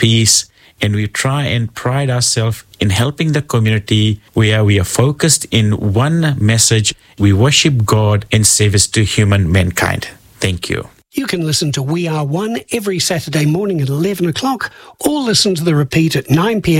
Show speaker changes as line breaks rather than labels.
peace, and we try and pride ourselves in helping the community where we are focused in one message. We worship God and service to human mankind. Thank you.
You can listen to We Are One every Saturday morning at 11 o'clock, or listen to the repeat at 9 p.m.